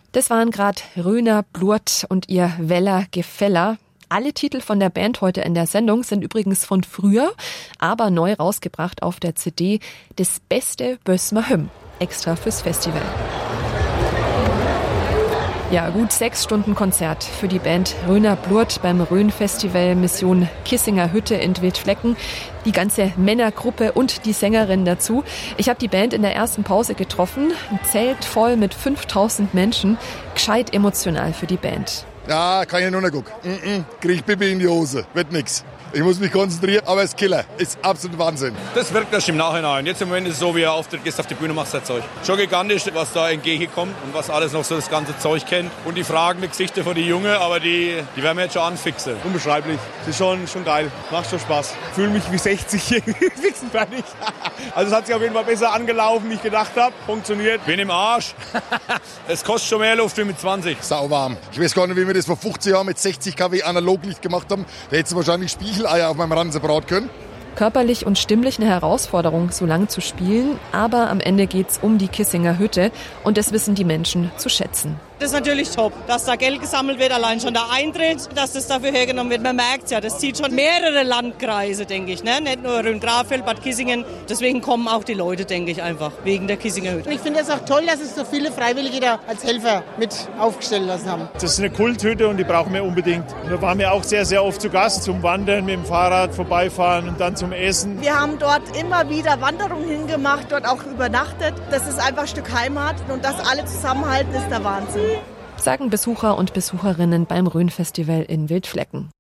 Das waren gerade Röner Blurt und ihr Weller Gefeller. Alle Titel von der Band heute in der Sendung sind übrigens von früher, aber neu rausgebracht auf der CD Das beste Bösmer Hymn, extra fürs Festival. Ja, gut 6 Stunden Konzert für die Band Röner Blurt beim Rhön-Festival Mission Kissinger Hütte in Wildflecken. Die ganze Männergruppe und die Sängerin dazu. Ich habe die Band in der ersten Pause getroffen. Ein Zelt voll mit 5000 Menschen. Gescheit emotional für die Band. Ja, kann ich nur noch gucken. Krieg Pipi in die Hose. Wird nix. Ich muss mich konzentrieren, aber es ist Killer. Ist absolut Wahnsinn. Das wirkt erst im Nachhinein. Jetzt im Moment ist es so, wie er auftritt, gehst auf die Bühne, machst das Zeug. Schon gigantisch, was da entgegenkommt und was alles noch so das ganze Zeug kennt. Und die fragenden Gesichter von den Jungen, aber die werden wir jetzt schon anfixen. Unbeschreiblich. Das ist schon geil. Macht schon Spaß. Fühle mich wie 60 fixen fertig. Also es hat sich auf jeden Fall besser angelaufen, wie ich gedacht habe. Funktioniert. Bin im Arsch. Es kostet schon mehr Luft wie mit 20. Sauwarm. Ich weiß gar nicht, wie wir das vor 50 Jahren mit 60 kW Analog-Licht gemacht haben. Da hättest du wahrscheinlich Spiegeleier auf meinem Ranse braten können. Körperlich und stimmlich eine Herausforderung, so lang zu spielen. Aber am Ende geht's um die Kissinger Hütte und das wissen die Menschen zu schätzen. Das ist natürlich top, dass da Geld gesammelt wird, allein schon der Eintritt, dass das dafür hergenommen wird. Man merkt es ja, das zieht schon mehrere Landkreise, denke ich, ne? Nicht nur Rhön-Grafeld, Bad Kissingen. Deswegen kommen auch die Leute, denke ich, einfach wegen der Kissinger Hütte. Ich finde es auch toll, dass es so viele Freiwillige da als Helfer mit aufgestellt lassen haben. Das ist eine Kulthütte und die brauchen wir unbedingt. Und da waren wir auch sehr, sehr oft zu Gast zum Wandern, mit dem Fahrrad vorbeifahren und dann zum Essen. Wir haben dort immer wieder Wanderungen hingemacht, dort auch übernachtet. Das ist einfach ein Stück Heimat und das alle zusammenhalten ist der Wahnsinn. Sagen Besucher und Besucherinnen beim Rhön-Festival in Wildflecken.